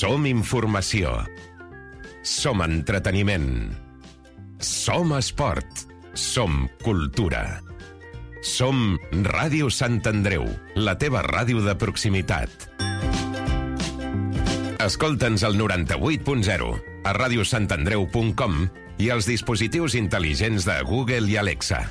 Som informació. Som entreteniment. Som esport. Som cultura. Som Ràdio Sant Andreu, la teva ràdio de proximitat. Escolta'ns al 98.0, a radiosantandreu.com i als dispositius intel·ligents de Google i Alexa.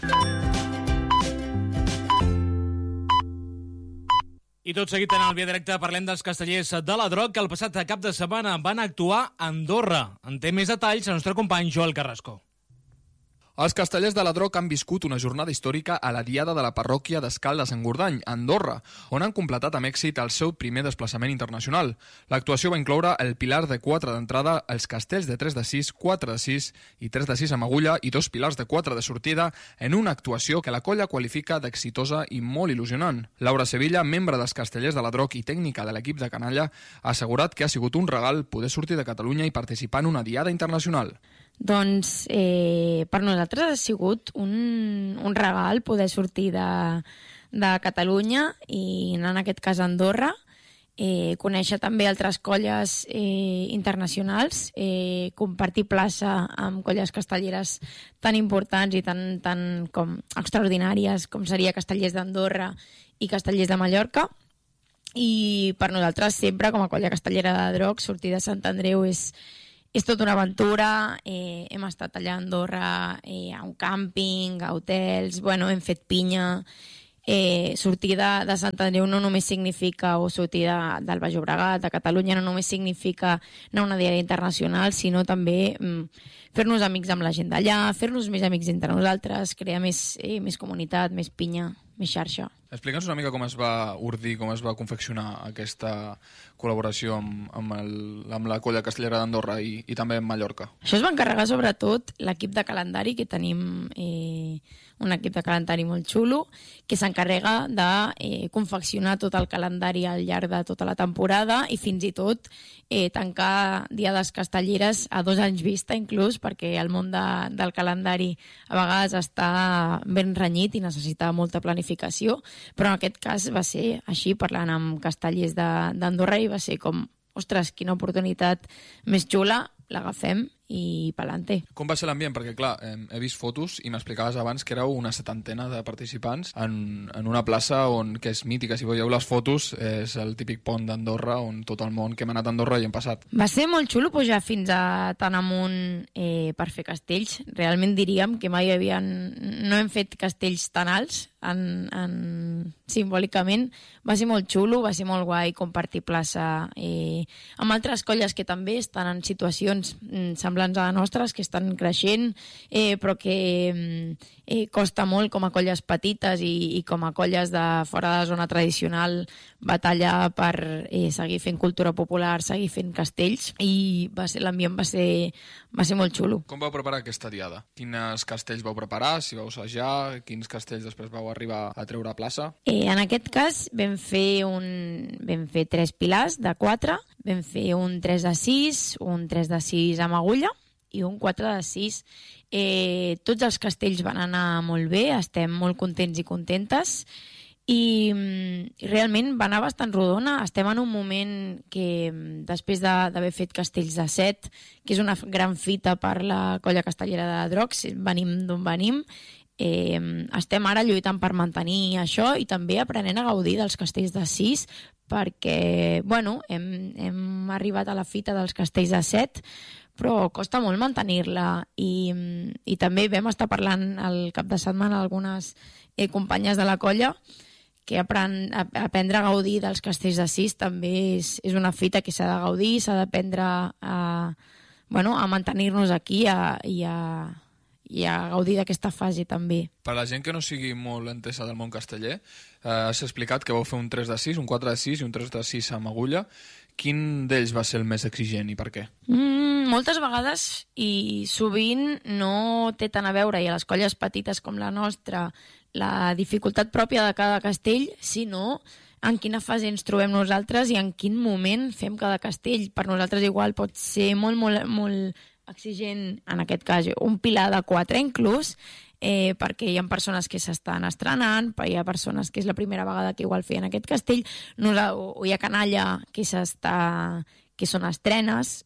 I tot seguit en el Via Directe parlem dels castellers de la Droc que el passat cap de setmana van actuar a Andorra. En té més detalls el nostre company Joel Carrasco. Els castellers de la Droc han viscut una jornada històrica a la diada de la parròquia d'Escal de Sant Gordany, a Andorra, on han completat amb èxit el seu primer desplaçament internacional. L'actuació va incloure el pilar de 4 d'entrada, els castells de 3 de 6, 4 de 6 i 3 de 6 amb agulla i 2 pilars de 4 de sortida en una actuació que la colla qualifica d'exitosa i molt il·lusionant. Laura Sevilla, membre dels castellers de la Droc i tècnica de l'equip de Canalla, ha assegurat que ha sigut un regal poder sortir de Catalunya i participar en una diada internacional. Doncs per nosaltres ha sigut un regal poder sortir de Catalunya i anar en aquest cas a Andorra, conèixer també altres colles internacionals, compartir plaça amb colles castelleres tan importants i tan com extraordinàries com seria Castellers d'Andorra i Castellers de Mallorca. I per nosaltres sempre, com a colla castellera de Droc, sortir de Sant Andreu és tota una aventura. Hem estat allà a Andorra a un càmping, a hotels, hem fet pinya. Sortir de Sant Andreu no només significa, o sortir del Baix Llobregat, de Catalunya, no només significa anar a una diada internacional, sinó també fer-nos amics amb la gent d'allà, fer-nos més amics entre nosaltres, crear més comunitat, més pinya, més xarxa. Explica'ns una mica com es va ordir, com es va confeccionar aquesta col·laboració amb la colla castellera d'Andorra i també amb Mallorca. Això es va encarregar sobretot l'equip de calendari, que tenim un equip de calendari molt xulo, que s'encarrega de confeccionar tot el calendari al llarg de tota la temporada i fins i tot tancar diades castelleres a 2 anys vista, inclús, perquè el món del calendari a vegades està ben renyit i necessita molta planificació. Però en aquest cas va ser així, parlant amb castellers d'Andorra, i va ser com, ostres, quina oportunitat més xula, l'agafem i pa'lante. Com va ser l'ambient? Perquè, clar, he vist fotos i m'explicaves abans que éreu una 70 de participants en una plaça que és mítica. Si veieu les fotos, és el típic pont d'Andorra, on tot el món que hem anat a Andorra hi hem passat. Va ser molt xulo pujar fins a tan amunt per fer castells. Realment diríem que mai no hem fet castells tan alts, simbòlicament. Va ser molt xulo, va ser molt guai compartir plaça amb altres colles que també estan en situacions semblants a les nostres, que estan creixent, però que costa molt com a colles petites i com a colles de fora de la zona tradicional batallar per seguir fent cultura popular, seguir fent castells, i l'ambient va ser molt xulo. Com vau preparar aquesta diada? Quins castells vau preparar? Si vau assajar? Quins castells després vau arribar a treure a plaça? En aquest cas vam fer 3 pilars de 4, vam fer un 3 de 6, un 3 de 6 amb agulla i un 4 de 6. Tots els castells van anar molt bé, estem molt contents i contentes, i realment va anar bastant rodona. Estem en un moment que, després d'haver fet castells de 7, que és una gran fita per la colla castellera de Drocs, venim d'on venim, estem ara lluitant per mantenir això i també aprenent a gaudir dels castells de 6, perquè hem arribat a la fita dels castells de 7, però costa molt mantenir-la, i també vam estar parlant el cap de setmana algunes companyes de la colla que aprendre a gaudir dels castells de 6 també és una fita que s'ha de gaudir, s'ha d'aprendre a mantenir-nos aquí i a gaudir d'aquesta fase també. Per a la gent que no sigui molt entesa del món casteller, has explicat que vau fer un 3 de 6, un 4 de 6 i un 3 de 6 amb agulla. Quin d'ells va ser el més exigent i per què? Moltes vegades i sovint no té tant a veure, i a les colles petites com la nostra, la dificultat pròpia de cada castell, sinó en quina fase ens trobem nosaltres i en quin moment fem cada castell. Per nosaltres igual pot ser molt, molt, molt exigent, en aquest cas un pilar de 4 inclús, perquè hi ha persones que s'estan estrenant, hi ha persones que és la primera vegada que igual feien aquest castell, o hi ha canalla que que són estrenes.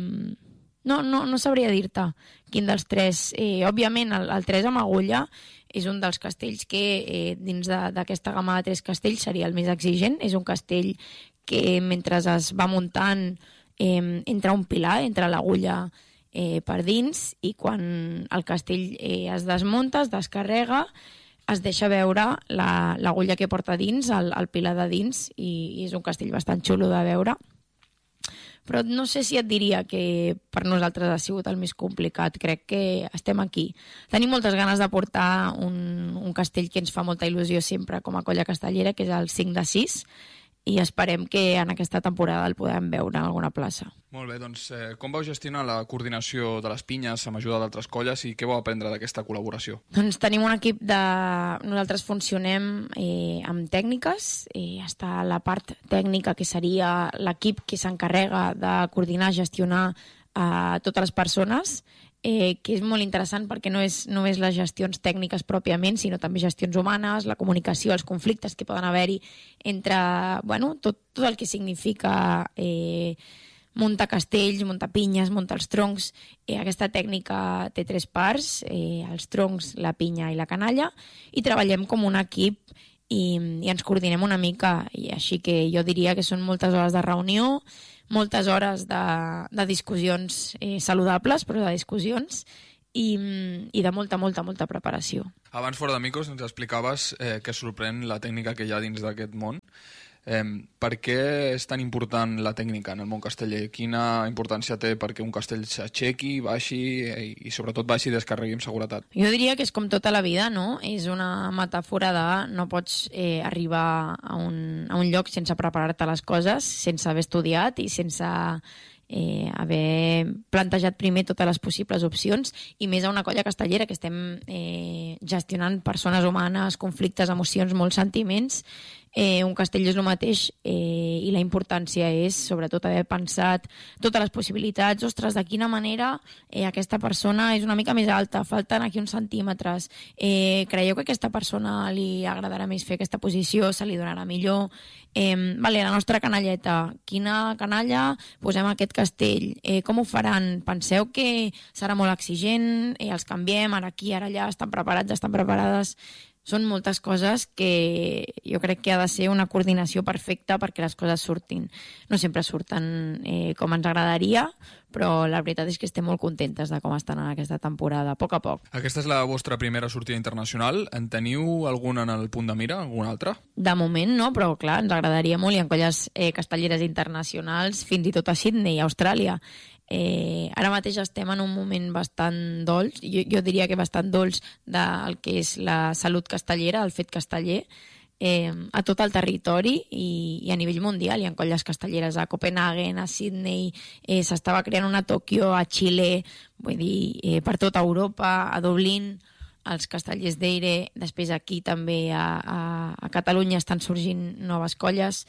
No sabria dir-te quin dels tres. Òbviament, el 3 amb agulla és un dels castells que dins d'aquesta gamma de 3 castells seria el més exigent. És un castell que mentre es va muntant entra un pilar, entra l'agulla per dins, i quan el castell es desmunta, es descarrega, es deixa veure l'agulla que porta dins, el pilar de dins, i és un castell bastant xulo de veure. Però no sé si et diria que per nosaltres ha sigut el més complicat. Crec que estem aquí. Tenim moltes ganes de portar un castell que ens fa molta il·lusió sempre com a colla castellera, que és el 5 de 6, i esperem que en aquesta temporada el podem veure en alguna plaça. Molt bé, doncs com vau gestionar la coordinació de les pinyes amb ajuda d'altres colles i què vau aprendre d'aquesta col·laboració? Doncs tenim un equip Nosaltres funcionem amb tècniques. Està la part tècnica, que seria l'equip que s'encarrega de coordinar, gestionar totes les persones, que és molt interessant perquè no és només les gestions tècniques pròpiament, sinó també gestions humanes, la comunicació, els conflictes que poden haver-hi entre tot el que significa muntar castells, muntar pinyes, muntar els troncs. Aquesta tècnica té 3 parts, els troncs, la pinya i la canalla, i treballem com un equip i ens coordinem una mica, i així que jo diria que són moltes hores de reunió, moltes hores de discussions saludables, però de discussions, i de molta preparació. Abans, fora de micros, ens explicaves que sorprèn la tècnica que hi ha dins d'aquest món. Per què és tan important la tècnica en el món casteller? Quina importància té perquè un castell s'aixequi, baixi i sobretot baixi i descarregui amb seguretat? Jo diria que és com tota la vida, no? És una metàfora de no pots arribar a un lloc sense preparar-te les coses, sense haver estudiat i sense haver plantejat primer totes les possibles opcions, i més a una colla castellera que estem gestionant persones humanes, conflictes, emocions, molts sentiments. Un castell és el mateix, i la importància és sobretot haver pensat totes les possibilitats. Ostres, de quina manera aquesta persona és una mica més alta, falten aquí uns centímetres, creieu que a aquesta persona li agradarà més fer aquesta posició, se li donarà millor? La nostra canalleta, quina canalla posem a aquest castell? Com ho faran? Penseu que serà molt exigent? Els canviem ara aquí, ara allà? Estan preparats, estan preparades? Són moltes coses que jo crec que ha de ser una coordinació perfecta perquè les coses surtin. No sempre surten com ens agradaria, però la veritat és que estem molt contentes de com estan en aquesta temporada, a poc. Aquesta és la vostra primera sortida internacional. En teniu alguna en el punt de mira, alguna altra? De moment no, però clar, ens agradaria molt. Hi ha colles castelleres internacionals, fins i tot a Sydney, a Austràlia. Ara mateix estem en un moment bastant dolç, jo diria que bastant dolç del que és la salut castellera, el fet casteller, a tot el territori i a nivell mundial. Hi ha colles castelleres a Copenhagen, a Sydney, s'estava creant una a Tòquio, a Xile, vull dir, per tota Europa, a Dublín, els castellers d'Eire. Després aquí també a Catalunya estan sorgint noves colles.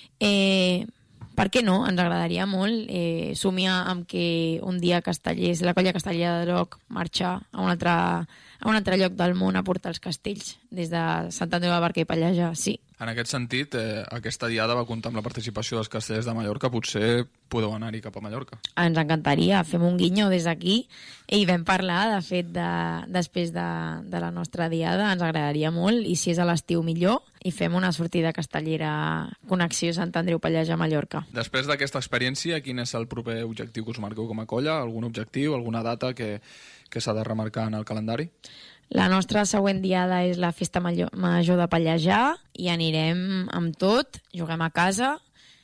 Per què no? Ens agradaria molt somiar amb que un dia la colla castellera de Droc marxa a un altre lloc del món a portar els castells des de Sant Andreu de la Barca i Pallejà, sí. En aquest sentit, aquesta diada va comptar amb la participació dels castellers de Mallorca. Potser podeu anar-hi cap a Mallorca. Ens encantaria, fem un guinyo des d'aquí, i vam parlar, de fet, després de la nostra diada. Ens agradaria molt, i si és a l'estiu millor, i fem una sortida castellera, connexió Sant Andreu Pallejà a Mallorca. Després d'aquesta experiència, quin és el proper objectiu que us marqueu com a colla? Algun objectiu, alguna data que s'ha de remarcar en el calendari? La nostra següent diada és la Festa Major de Pallejà, i anirem amb tot, juguem a casa,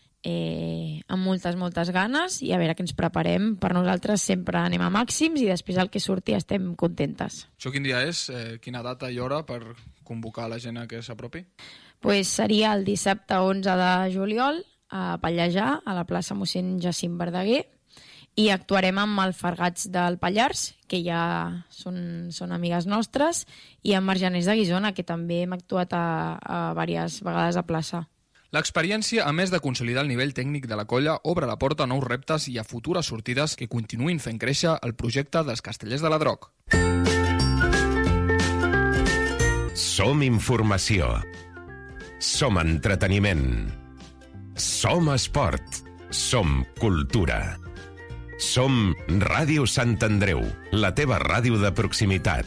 amb moltes ganes, i a veure què ens preparem. Per nosaltres sempre anem a màxims i després el que surti estem contentes. Això quin dia és? Quina data i hora per convocar la gent a que s'apropi? Pues seria el dissabte 11 de juliol a Pallejà, a la plaça mossèn Jacint Verdaguer, i actuarem amb Alfargats del Pallars, que ja són amigues nostres, i amb Marjaners de Guissona, que també hem actuat a diverses vegades a plaça. L'experiència, a més de consolidar el nivell tècnic de la colla, obre la porta a nous reptes i a futures sortides que continuïn fent créixer el projecte dels Castellers de la Droc. Som informació. Som entreteniment. Som esport. som cultura. Som Ràdio Sant Andreu, la teva ràdio de proximitat.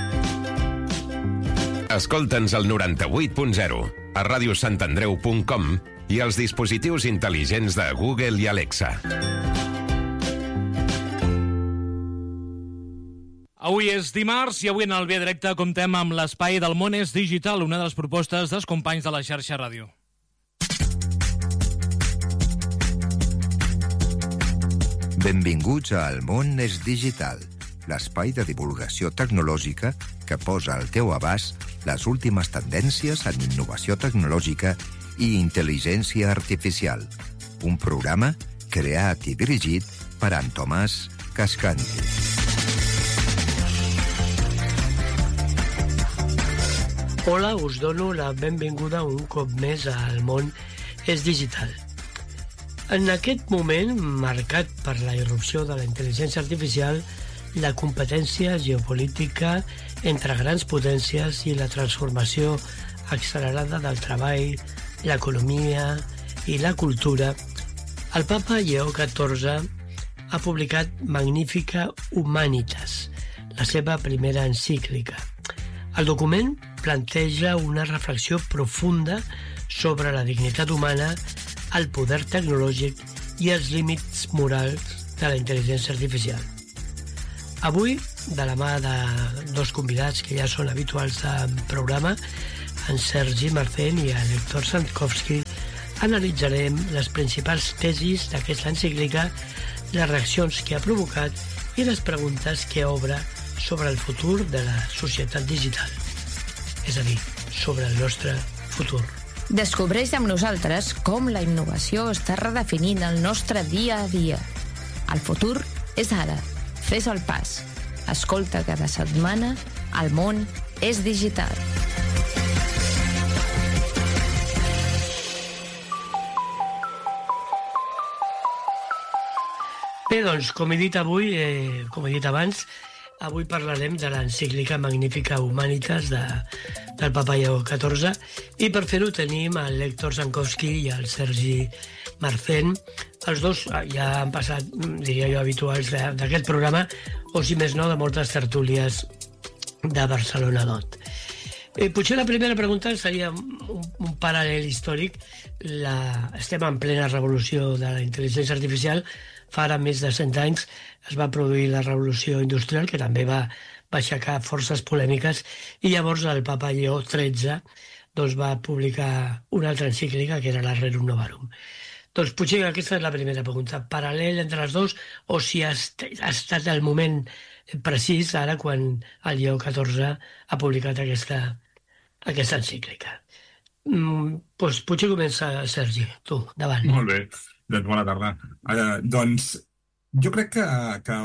Escolta'ns al 98.0, a radiosantandreu.com i als dispositius intel·ligents de Google i Alexa. Avui és dimarts i avui en el Via Directe comptem amb l'espai del món és digital, una de les propostes dels companys de la xarxa ràdio. Benvinguts a El món és digital, l'espai de divulgació tecnològica que posa al teu abast les últimes tendències en innovació tecnològica i intel·ligència artificial. Un programa creat i dirigit per en Tomàs Cascanti. Hola, us dono la benvinguda un cop més a El món és digital. En aquest moment, marcat per la irrupció de la intel·ligència artificial, la competència geopolítica entre grans potències i la transformació accelerada del treball, l'economia i la cultura, el papa Lleó XIV ha publicat Magnifica Humanitas, la seva primera encíclica. El document planteja una reflexió profunda sobre la dignitat humana, el poder tecnològic i els límits morals de la intel·ligència artificial. Avui, de la mà de dos convidats que ja són habituals del programa, en Sergi Marcén i en Héctor Santkowski, analitzarem les principals tesis d'aquesta encíclica, les reaccions que ha provocat i les preguntes que obre sobre el futur de la societat digital. És a dir, sobre el nostre futur. Descobreix amb nosaltres com la innovació està redefinint el nostre dia a dia. El futur és ara. Fes el pas. Escolta cada setmana El món és digital. Bé, doncs, com he dit abans, avui parlarem de l'encíclica Magnifica Humanitas del papa Lleó XIV i per fer-ho tenim el Héctor Santkowski i el Sergi Marcén. Els dos ja han passat, diria jo, habituals d'aquest programa o, si més no, de moltes tertúlies de Barcelona Dot. Potser la primera pregunta seria un paral·lel històric. Estem en plena revolució de la intel·ligència artificial. Fa ara més de 100 anys es va produir la revolució industrial, que també va aixecar forces polèmiques, i llavors el papa Lleó XIII va publicar una altra encíclica, que era la Rerum Novarum. Doncs potser aquesta és la primera pregunta. Paral·lel entre les dues, o si ha estat el moment precís ara quan el Lleó XIV ha publicat aquesta encíclica. Doncs potser comença, Sergi, tu, davant. Molt bé. Doncs bona tarda. Doncs jo crec que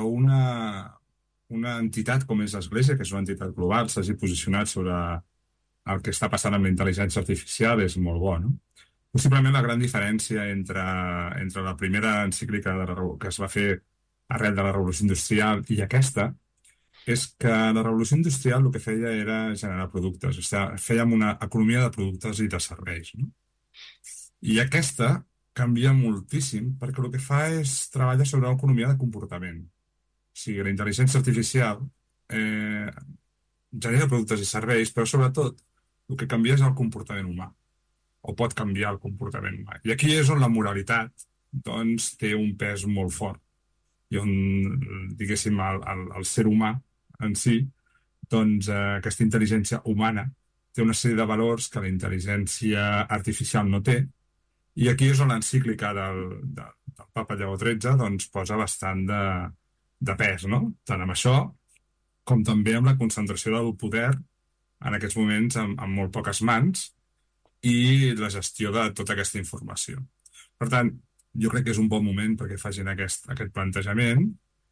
una entitat com és l'Església, que és una entitat global, s'hagi posicionat sobre el que està passant amb la intel·ligència artificial és molt bo, no? Possiblement la gran diferència entre la primera encíclica que es va fer arrel de la Revolució Industrial i aquesta és que la Revolució Industrial el que feia era generar productes, o sigui, fèiem una economia de productes i de serveis, no? I aquesta canvia moltíssim perquè el que fa és treballar sobre una economia de comportament. O sigui, la intel·ligència artificial genera productes i serveis, però sobretot el que canvia és el comportament humà, o pot canviar el comportament humà. I aquí és on la moralitat doncs, té un pes molt fort i on, diguéssim, el ser humà en si, doncs, aquesta intel·ligència humana té una sèrie de valors que la intel·ligència artificial no té. I aquí és on l'encíclica del papa Lleó XIII doncs, posa bastant de pes, no? Tant amb això com també amb la concentració del poder en aquests moments en molt poques mans i la gestió de tota aquesta informació. Per tant, jo crec que és un bon moment perquè facin aquest plantejament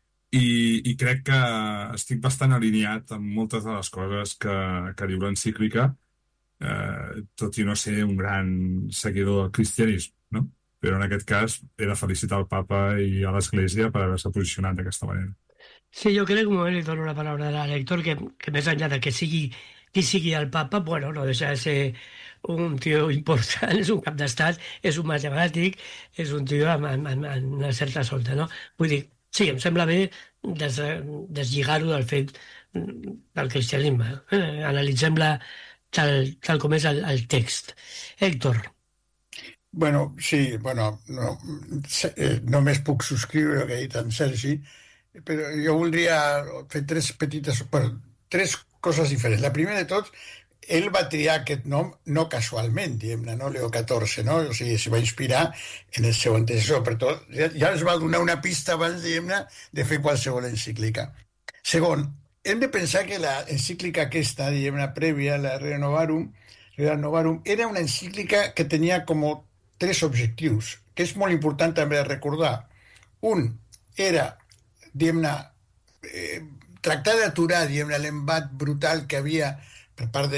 i crec que estic bastant alineat amb moltes de les coses que diu l'encíclica, tot i no ser un gran seguidor del cristianisme, no? Però en aquest cas he de felicitar el papa i a l'Església per haver-se posicionat d'aquesta manera. Sí, jo crec, un moment, li dono la paraula a l'Héctor, que més enllà de que sigui qui sigui el papa, bueno, no deixa de ser un tio important, és un cap d'estat, és un matemàtic, és un tio amb una certa solta, no? Vull dir, sí, em sembla bé deslligar-ho del fet del cristianisme. Analitzem-la tal com és el text. Héctor. Bueno, sí, només puc subscriure el que ha dit en Sergi, però jo voldria fer tres coses diferents. La primera de tot, ell va triar aquest nom no casualment, diguem-ne, no? Leo XIV, no? O sigui, s'hi va inspirar en el seu antecessor, però ja ens va donar una pista abans, diguem-ne, de fer qualsevol encíclica. Segon, hem de pensar que la encíclica aquesta, diguem-ne, prèvia, la Rerum Novarum, era una encíclica que tenia com tres objectius, que és molt important també de recordar. Un era, diguem-ne, tractar d'aturar, diguem-ne, l'embat brutal que havia per part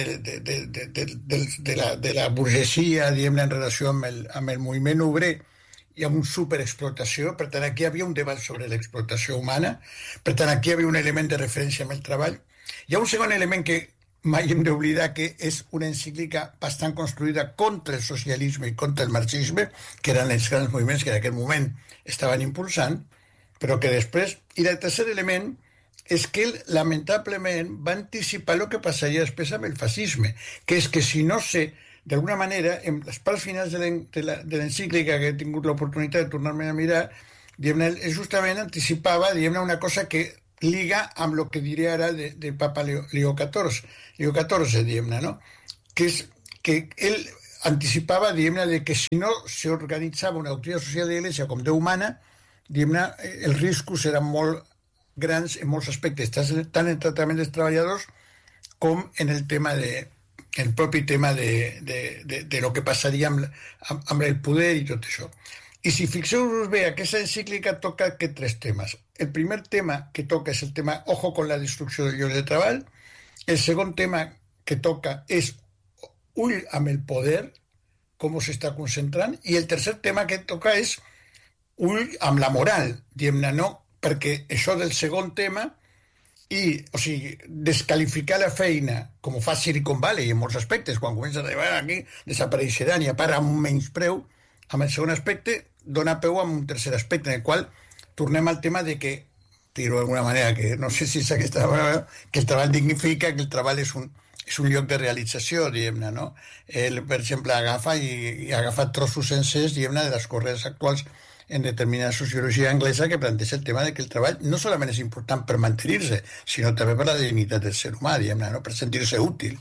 de la burgesia, diguem-ne, en relació amb el moviment obrer i amb una superexplotació. Per tant, aquí hi havia un debat sobre l'explotació humana. Per tant, aquí hi havia un element de referència amb el treball. Hi ha un segon element que mai hem d'oblidar, que és una encíclica bastant construïda contra el socialisme i contra el marxisme, que eren els grans moviments que en aquell moment estaven impulsant, però que després... I el tercer element és que ell, lamentablement, va anticipar el que passaria després amb el fascisme, que és que si no sé, d'alguna manera, en les parts finals de l'encíclica que he tingut l'oportunitat de tornar-me a mirar, diguem-ne, justament anticipava, diguem-ne, una cosa que liga amb el que diré ara de Papa Leo XIV, diguem-ne, no? Que és que ell anticipava, diguem-ne, de que si no s'organitzava una doctrina social de l'Església com Déu humana, diguem-ne, els riscos eren molt grans en molts aspectes, tant en el tractament dels treballadors com en el propi tema de lo que passaria amb el poder i tot això. I si fixeu-vos bé, aquesta encíclica toca aquests tres temes. El primer tema que toca és el tema ojo con la destrucció del lloc de treball. El segon tema que toca és ull amb el poder, com s'està concentrant. I el tercer tema que toca és ull amb la moral, diguem-ne, no? Perquè això del segon tema, o sigui, descalificar la feina, com fa Silicon Valley en molts aspectes, quan comença a arribar aquí, desapareixeran i a part amb un menyspreu, amb el segon aspecte dona peu a un tercer aspecte, en el qual tornem al tema de que, dir-ho d'alguna manera, que no sé si és aquesta manera, que el treball dignifica, que el treball és un lloc de realització, diguem-ne, no? Ell, per exemple, agafa i ha agafat trossos sencers, diguem-ne, de les corrents actuals en determinada sociologia anglesa que planteja el tema de que el treball no solament és important per mantenir-se, sinó també per la dignitat del ser humà, diguem-ne, no? Per sentir-se útil.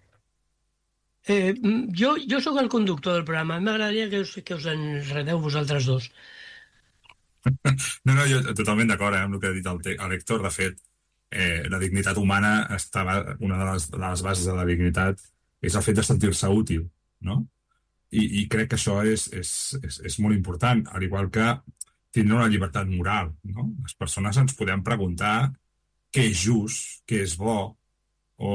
Jo sóc el conductor del programa. M'agradaria que us enredeu vosaltres dos. No, jo totalment d'acord amb el que ha dit l'Héctor. De fet, la dignitat humana estava... Una de les bases de la dignitat és el fet de sentir-se útil, no? I crec que això és molt important, al igual que tindre una llibertat moral, no? Les persones ens podem preguntar què és just, què és bo, o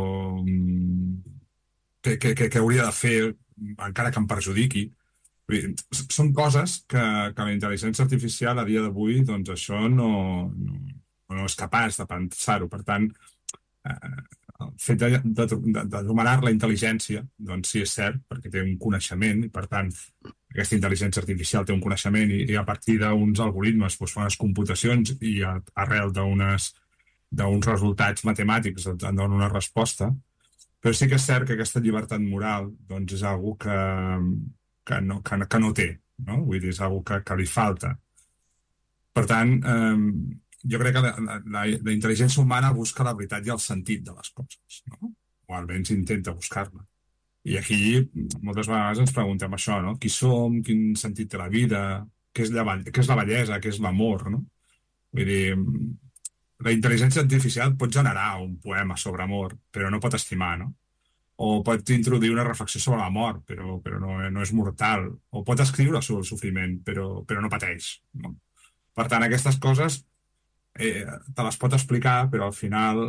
què hauria de fer encara que em perjudiqui. Són coses que la intel·ligència artificial a dia d'avui, doncs això no és capaç de pensar-ho. Per tant, el fet d'anomenar la intel·ligència, doncs sí és cert, perquè té un coneixement, i per tant aquesta intel·ligència artificial té un coneixement i a partir d'uns algoritmes doncs, fan unes computacions i arrel d'uns resultats matemàtics et donen una resposta. Però sí que és cert que aquesta llibertat moral doncs, és algo que no té, no? Vull dir, és algo que li falta. Per tant, jo crec que la intel·ligència humana busca la veritat i el sentit de les coses, no? O almenys intenta buscar-la. I aquí moltes vegades ens preguntem això, no? Qui som, quin sentit té la vida, què és la bellesa, què és l'amor, no? Vull dir, la intel·ligència artificial pot generar un poema sobre amor, però no pot estimar, no? O pot introduir una reflexió sobre la mort, però no és mortal. O pot escriure sobre el sofriment, però no pateix, no? Per tant, aquestes coses te les pot explicar, però al final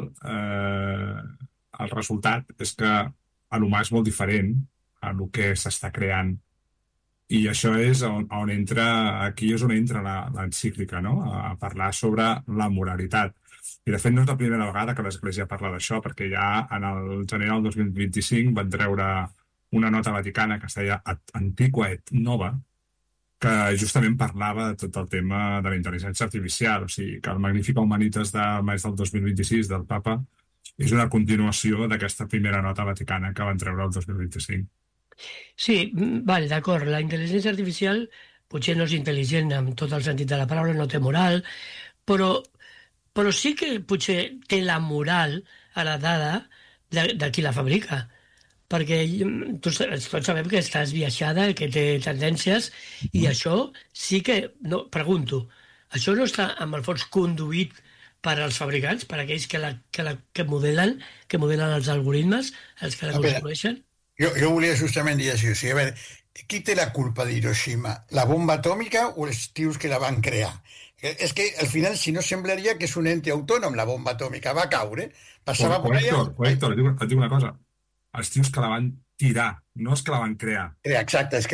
el resultat és que l'humà és molt diferent a el que s'està creant. I això és on entra, aquí és on entra l'encíclica, no? A parlar sobre la moralitat. I de fet no és la primera vegada que l'Església parla d'això, perquè ja en el gener del 2025 van treure una nota vaticana que es deia Antiqua et Nova, que justament parlava de tot el tema de la intel·ligència artificial. O sigui, que el Magnificat Humanitas de maig del 2026 del Papa és una continuació d'aquesta primera nota vaticana que van treure el 2025. Sí, vale, d'acord. La intel·ligència artificial potser no és intel·ligent en tot el sentit de la paraula, no té moral, però sí que potser té la moral heredada de qui la fabrica. Perquè tots sabem que estàs viatjada, que té tendències, i això sí que... No, pregunto, això no està, amb el fons, conduït per als fabricants, per aquells que modelen els algoritmes, els que la construeixen? Jo volia justament dir això. O sigui, a veure, qui té la culpa d'Hiroshima? La bomba atòmica o els tios que la van crear? És que al final, si no, semblaria que és un ente autònom, la bomba atòmica. Va caure, passava per allà... Héctor, et dic una cosa. Els tios que la van tirar, no els que la van crear. Exacte, els que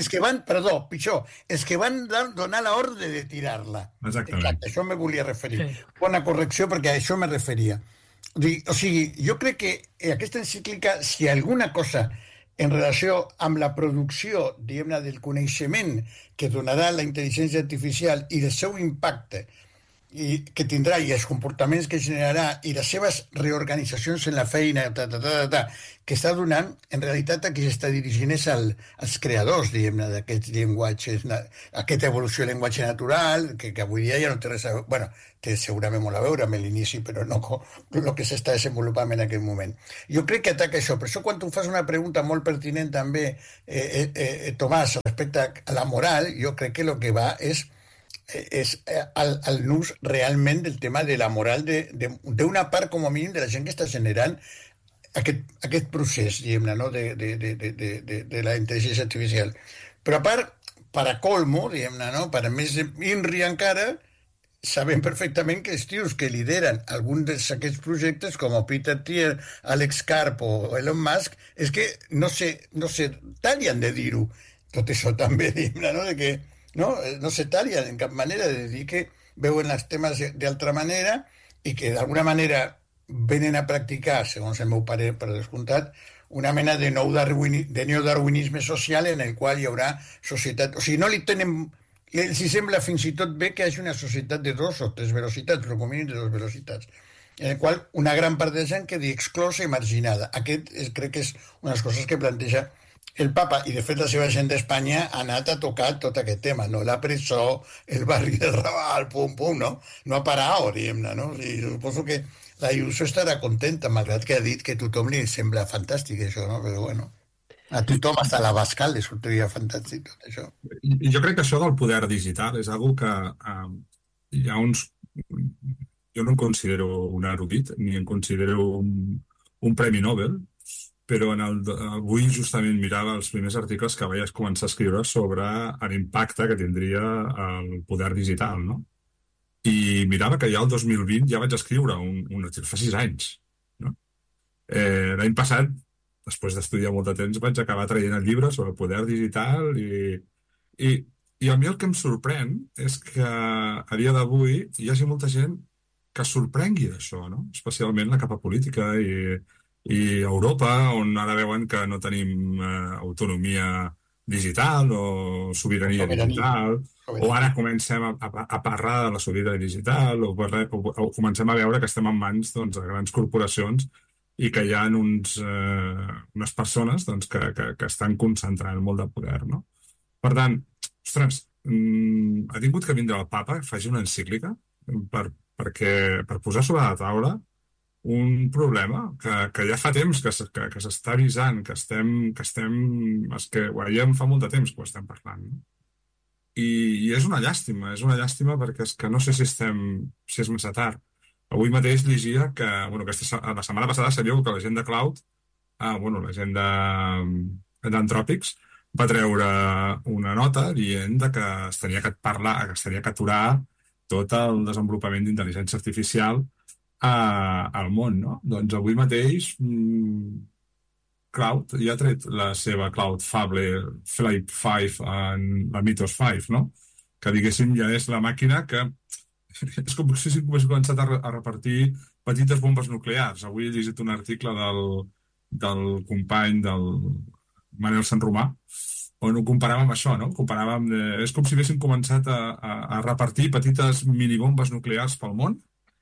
van donar l'ordre de tirar-la. Exactament. Exacte, això me volia referir. Sí. Bona correcció, perquè a això me referia. O sigui, jo crec que aquesta encíclica, si alguna cosa en relació amb la producció, diguem-ne, del coneixement que donarà la intel·ligència artificial i el seu impacte que tindrà i els comportaments que generarà i les seves reorganitzacions en la feina que està donant, en realitat a qui s'està dirigint és als creadors, diguem-ne, d'aquests llenguatges, aquesta evolució del llenguatge natural, que avui dia ja no té res a veure, bueno, té segurament molt a veure amb l'inici, però no el que s'està desenvolupant en aquest moment. Jo crec que ataca això. Per això quan tu fas una pregunta molt pertinent també, Tomàs, respecte a la moral, jo crec que el que va és al nus realment del tema de la moral d'una part, com a mínim, de la gent que està generant aquest procés, diguem-ne, no? de la intel·ligència artificial. Però a part, per a colmo, diguem-ne, no? Per a més INRI encara, sabem perfectament que els tios que lideren alguns d'aquests projectes, com Peter Thiel, Alex Karp o Elon Musk, és que no se tallen de dir-ho. Tot això també, diguem-ne, no? De que no se tallen en cap manera de dir que veuen els temes d'altra manera i que d'alguna manera venen a practicar, segons el meu parer, per descomptat, una mena de neodarwinisme social en el qual hi haurà societat... O sigui, no li tenen... Els sembla fins i tot bé que hi hagi una societat de 2 o 3 velocitats, però com a mínim de 2 velocitats, en el qual una gran part de gent quedi exclosa i marginada. Aquest crec que és una de les coses que planteja el Papa, i de fet la seva gent d'Espanya ha anat a tocar tot aquest tema, no? La presó, el barri del Raval, pum, no? No ha parat, diguem-ne, no? I suposo que la Ayuso estarà contenta, malgrat que ha dit que a tothom li sembla fantàstic això, no? Però bueno, a tothom, hasta la Bascal, li sortiria fantàstic tot això. Jo crec que això del poder digital és algo que hi ha uns... Jo no em considero un erudit, ni em considero un premi Nobel, però avui justament mirava els primers articles que vaig començar a escriure sobre l'impacte que tindria el poder digital, no? I mirava que ja el 2020 ja vaig escriure un article, fa 6 anys, no? L'any passat, després d'estudiar molt de temps, vaig acabar traient el llibre sobre el poder digital i a mi el que em sorprèn és que a dia d'avui hi hagi molta gent que es sorprengui d'això, no? Especialment la capa política i Europa, on ara veuen que no tenim autonomia digital o sobirania digital, o ara comencem a parlar de la sobirania digital, o comencem a veure que estem en mans de grans corporacions i que hi ha unes persones que estan concentrant molt de poder, no? Per tant, ostres, ha tingut que vindre el Papa que faci una encíclica per posar sobre la taula un problema que ja fa temps que s'està avisant, que ho veiem fa molt de temps que ho estem parlant. No? I és una llàstima perquè és que no sé si és massa tard. Avui mateix llegia que, la setmana passada sabíeu que la gent de Cloud, la gent d'Anthropics, va treure una nota dient que es tenia que parlar, que es tenia que aturar tot el desenvolupament d'intel·ligència artificial al món, no? Doncs avui mateix Cloud ja ha tret la seva Cloud Fable Flight 5 en la Mythos 5, no? Que diguéssim ja és la màquina que És com si hagués començat a repartir petites bombes nuclears. Avui he llegit un article del company del Manel Sanromà, on ho comparàvem amb això, no? És com si haguéssim començat a repartir petites minibombes nuclears pel món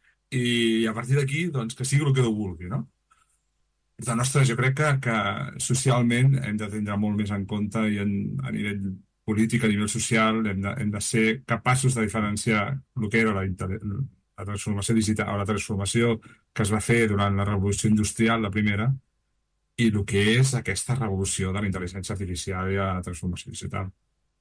i a partir d'aquí, doncs, que sigui el que Déu vulgui, no? Per tant, ostres, jo crec que socialment hem de tindre molt més en compte i a nivell polític, a nivell social, hem de ser capaços de diferenciar el que era la transformació digital, la transformació que es va fer durant la revolució industrial, la primera, i el que és aquesta revolució de la intel·ligència artificial i la transformació digital.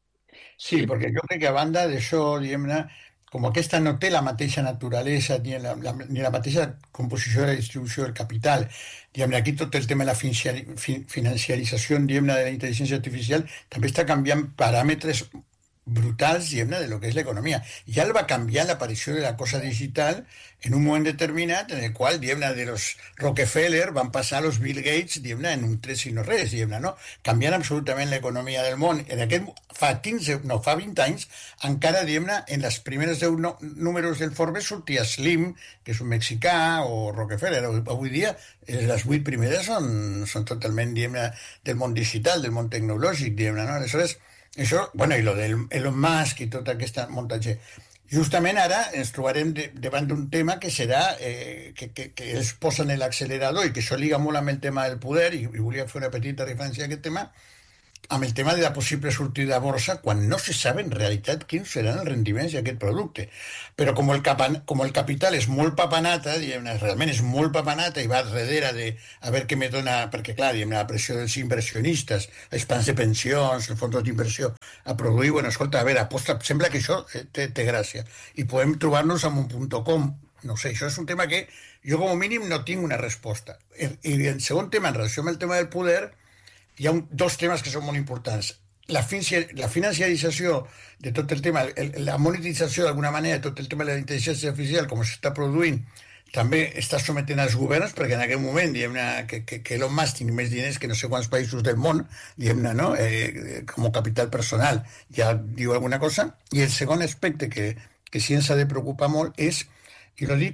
Sí, perquè jo crec que a banda d'això, diguem-ne, com aquesta no té la mateixa naturalesa ni la mateixa composició de la distribució del capital, diguem-ne, aquí tot el tema de la financiarització, diguem-ne, de la intel·ligència artificial també està canviant paràmetres brutals, diguem-ne, de lo que és l'economia. Ja el va canviar l'aparició de la cosa digital en un moment determinat en el qual, diguem-ne, de los Rockefeller van passar a los Bill Gates, diguem-ne, en un tres i no res, diguem-ne, no? Canviant absolutament l'economia del món. En aquest, fa 20 anys, encara, diguem-ne, en les primeres 10 números del Forbes sortia Slim, que és un mexicà, o Rockefeller. Avui dia, les 8 primeres són totalment, diguem-ne, del món digital, del món tecnològic, diguem-ne, no? Aleshores, això, bueno, i lo d'Elon Musk i tota aquesta muntatge. Justament ara ens trobarem davant d'un tema que serà que ells posen l'accelerador i que això lliga molt amb el tema del poder i volia fer una petita referència a aquest tema, amb el tema de la possible sortida a borsa quan no se sap en realitat quins seran els rendiments d'aquest producte. Però com el capital és molt papanata, diguem-ne, realment és molt papanata i va darrere de a veure què me dona, perquè clar, diguem-ne, la pressió dels inversionistes, els plans de pensions, els fons d'inversió, a produir, bueno, escolta, a veure, aposta, sembla que això té gràcia. I podem trobar-nos amb un .com, no sé, això és un tema que jo com a mínim no tinc una resposta. I el segon tema, en relació amb el tema del poder, hi ha dos temes que són molt importants. La financiarització de tot el tema, la monetització d'alguna manera de tot el tema de la intel·ligència artificial, com s'està produint, també està sometent als governs, perquè en aquest moment, diguem-ne, que Elon Musk tingui més diners que no sé quants països del món, diguem-ne, no? Com a capital personal, ja diu alguna cosa. I el segon aspecte que sí ens ha de preocupar molt és, i no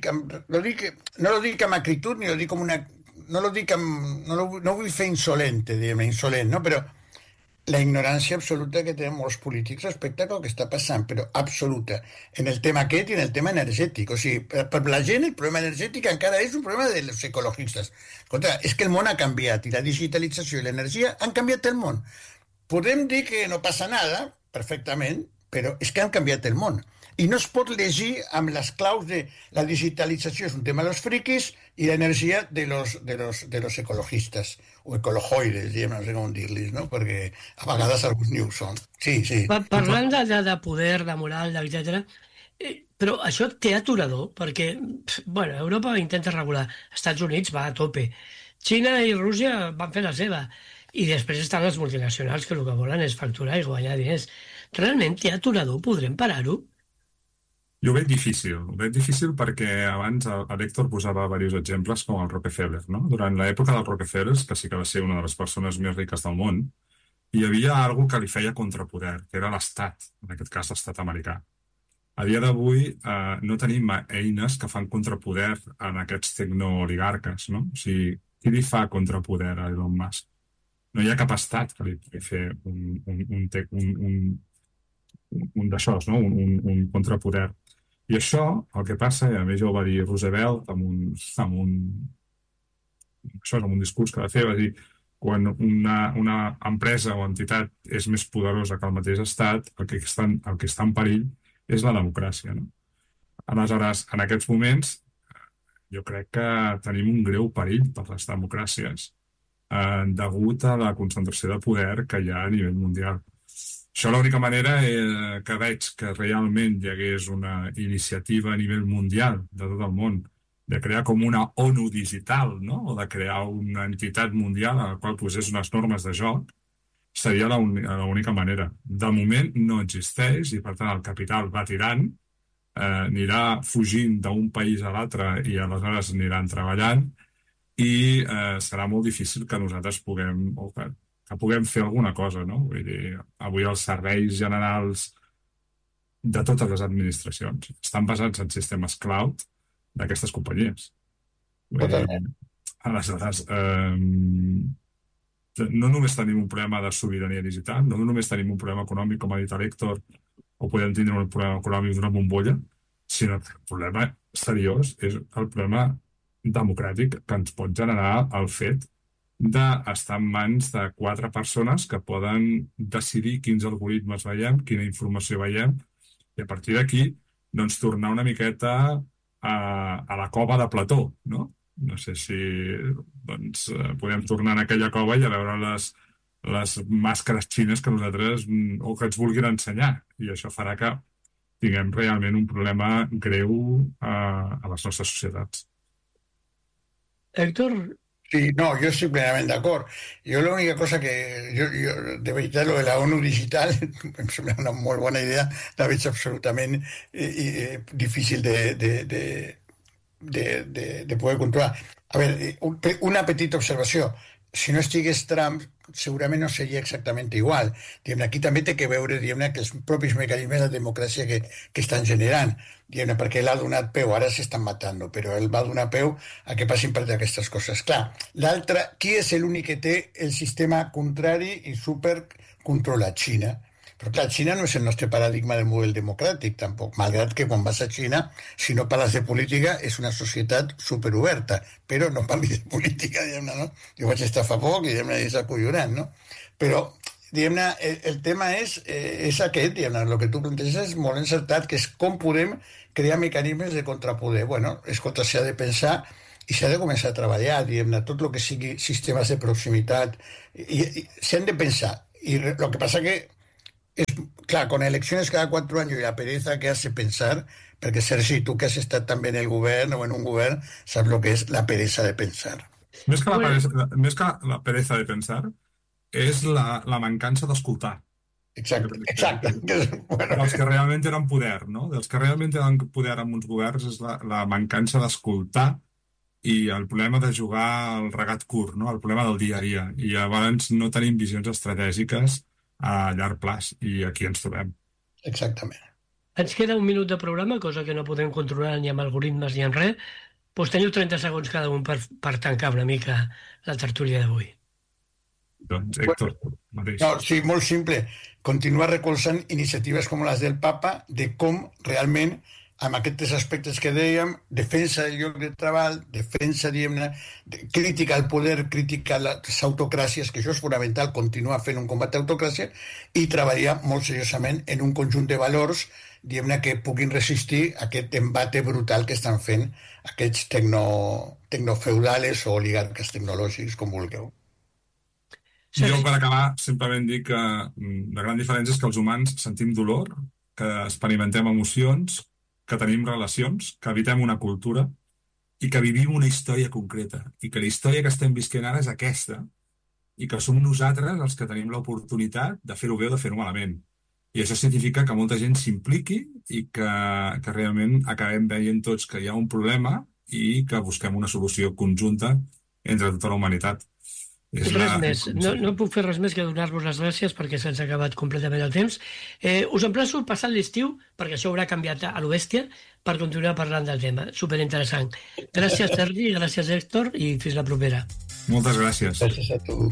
lo dic amb acritud, ni lo dic com una... No vull fer insolent, no? Però la ignorància absoluta que tenen molts polítics respecte al que està passant, però absoluta, en el tema aquest i en el tema energètic. O sigui, per la gent el problema energètic encara és un problema dels ecologistes. Escolta, és que el món ha canviat i la digitalització i l'energia han canviat el món. Podem dir que no passa nada, perfectament, però és que han canviat el món. I no es pot llegir amb les claus de la digitalització és un tema dels friquis i l'energia de los ecologistes o ecolojoides, no sé com dir-los, no? Perquè a vegades alguns ni ho són. Sí. Parlant de poder, de moral, etc. Però això té aturador, perquè bueno, Europa intenta regular, Estats Units va a tope, Xina i Rússia van fer la seva, i després estan les multinacionals que el que volen és facturar i guanyar diners. Realment té aturador? Podrem parar-ho? Jo ho veig difícil perquè abans l'Héctor posava diversos exemples com el Rockefeller, no? Durant l'època dels Rockefellers, que sí que va ser una de les persones més riques del món, hi havia algo que li feia contrapoder, que era l'Estat, en aquest cas l'Estat americà. A dia d'avui no tenim eines que fan contrapoder en aquests tecnooligarques, no? O sigui, qui li fa contrapoder a Elon Musk? No hi ha cap estat que li pugui fer un d'això, no? Un contrapoder. I això, el que passa, i a més ja ho va dir Roosevelt amb un discurs que va fer, va dir quan una empresa o entitat és més poderosa que el mateix estat, el que està en perill és la democràcia, no? Aleshores, en aquests moments, jo crec que tenim un greu perill per les democràcies degut a la concentració de poder que hi ha a nivell mundial. Això l'única manera que veig que realment hi hagués una iniciativa a nivell mundial de tot el món de crear com una ONU digital, no? O de crear una entitat mundial a la qual posés unes normes de joc, seria l'única manera. De moment no existeix i per tant el capital va tirant, anirà fugint d'un país a l'altre i aleshores aniran treballant i serà molt difícil que nosaltres puguem fer alguna cosa, no? Vull dir, avui els serveis generals de totes les administracions. Estan basats en sistemes cloud d'aquestes companyies. Totalment. Aleshores, no només tenim un problema de sobirania digital, no només tenim un problema econòmic, com ha dit l'Héctor, o podem tindre un problema econòmic d'una bombolla, sinó que el problema seriós és el problema democràtic que ens pot generar el fet d'estar en mans de 4 persones que poden decidir quins algoritmes veiem, quina informació veiem, i a partir d'aquí doncs, tornar una miqueta a la cova de Plató, no? No sé si doncs, podem tornar a aquella cova i a veure les màscares xines que nosaltres o que ens vulguin ensenyar, i això farà que tinguem realment un problema greu a les nostres societats. Héctor... Sí, no, yo estoy plenamente de acuerdo. Yo la única cosa que... Yo de veritat, lo de la ONU digital em sembla una molt bona idea, la veig absolutament difícil de poder controlar. A veure, una petita observació. Si no estigués Trump, segurament no seria exactament igual. Aquí també té que veure que els propis mecanismes de democràcia que estan generant, perquè ell ha donat peu, ara s'estan matant, però ell va donar peu a que passin per aquestes coses. Clar, l'altre, qui és l'únic que té el sistema contrari i supercontrolat? Xina. Però clar, Xina no és el nostre paradigma del model democràtic, tampoc, malgrat que quan vas a Xina, si no parles de política, és una societat superoberta, però no parlis de política, no? Jo vaig estar fa poc i és acollonant, no? Però, el tema és aquest, el que tu planteges és molt encertat, que és com podem crear mecanismes de contrapoder. Bueno, escolta, s'ha de pensar i s'ha de començar a treballar, tot el que sigui sistemes de proximitat, i s'han de pensar. I el que passa que clar, con elecciones cada 4 años y la pereza que hace pensar, porque Sergi, tú que has estado también en el gobierno o en un gobierno, sabes lo que es la pereza de pensar. Més que la pereza de pensar, és la mancança d'escoltar. Exacte. Bueno. Dels que realment tenen poder, no? Dels que realment tenen poder amb uns governs és la mancança d'escoltar i el problema de jugar al regat curt, no? El problema del dia a dia. I llavors no tenim visions estratègiques a llarg plaç, i aquí ens trobem. Exactament. Ens queda 1 minut de programa, cosa que no podem controlar ni amb algoritmes ni en res. Doncs teniu 30 segons cada un per tancar una mica la tertúlia d'avui. Doncs, Héctor, mateix. No, sí, molt simple. Continuar recolzant iniciatives com les del Papa de com realment, amb aquests aspectes que dèiem, defensa del lloc de treball, defensa, crítica al poder, crítica a les autocràcies, que això és fonamental, continuar fent un combat d'autocràcia, i treballar molt seriosament en un conjunt de valors que puguin resistir aquest embate brutal que estan fent aquests tecnofeudales o oligarques tecnològics, com vulgueu. Jo, per acabar, simplement dic que la gran diferència és que els humans sentim dolor, que experimentem emocions, que tenim relacions, que habitem una cultura i que vivim una història concreta. I que la història que estem visquent ara és aquesta. I que som nosaltres els que tenim l'oportunitat de fer-ho bé o de fer-ho malament. I això significa que molta gent s'impliqui i que realment acabem veient tots que hi ha un problema i que busquem una solució conjunta entre tota la humanitat. Res més. No puc fer res més que donar-vos les gràcies perquè se'ns ha acabat completament el temps. Us emplaço passat l'estiu, perquè això haurà canviat a lo bèstia, per continuar parlant del tema. Superinteressant. Gràcies, Sergi, gràcies, Héctor, i fins la propera. Moltes gràcies. Gràcies a tu.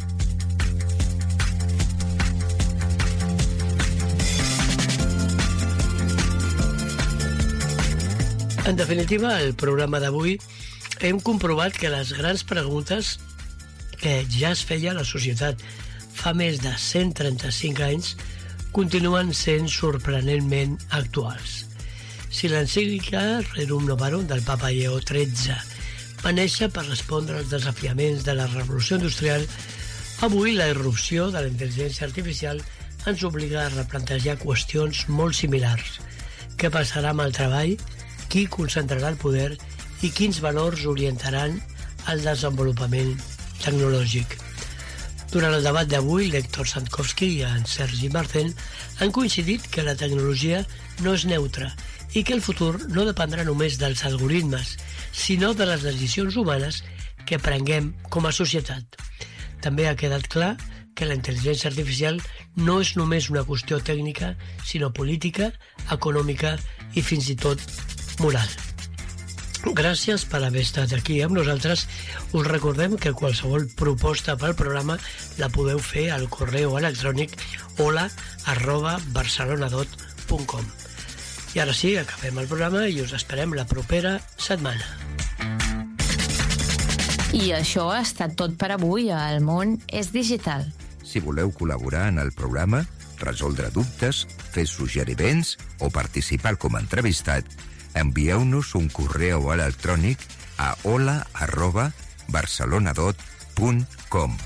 En definitiva, el programa d'avui hem comprovat que les grans preguntes que ja es feia a la societat fa més de 135 anys continuen sent sorprenentment actuals. Si l'encíclica Rerum Novarum del Papa Lleó XIII va néixer per respondre als desafiaments de la revolució industrial, avui la irrupció de la intel·ligència artificial ens obliga a replantejar qüestions molt similars. Què passarà amb el treball? Qui concentrarà el poder? I quins valors orientaran el desenvolupament tecnològic? Durant el debat d'avui, l'Héctor Santkowski i en Sergi Marcén han coincidit que la tecnologia no és neutra i que el futur no dependrà només dels algoritmes, sinó de les decisions humanes que prenguem com a societat. També ha quedat clar que la intel·ligència artificial no és només una qüestió tècnica, sinó política, econòmica i fins i tot moral. Gràcies per haver estat aquí amb nosaltres. Us recordem que qualsevol proposta pel programa la podeu fer al correu electrònic hola@barcelonadot.com. I ara sí, acabem el programa i us esperem la propera setmana. I això ha estat tot per avui a El Món és Digital. Si voleu col·laborar en el programa, resoldre dubtes, fer suggeriments o participar com a entrevistat, envieu-nos un correu electrònic a hola@barcelonadot.com.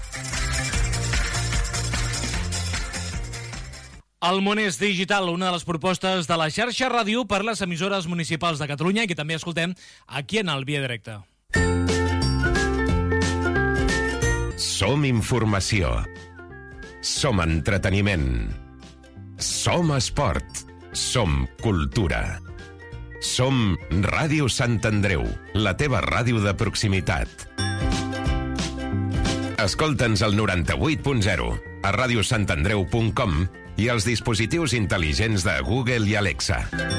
El Món és Digital, una de les propostes de la xarxa ràdio per les emissores municipals de Catalunya i que també escoltem aquí en el Via Directe. Som informació. Som entreteniment. Som esport. Som cultura. Som Ràdio Sant Andreu, la teva ràdio de proximitat. Escolta'ns al 98.0, a radiosantandreu.com i als dispositius intel·ligents de Google i Alexa.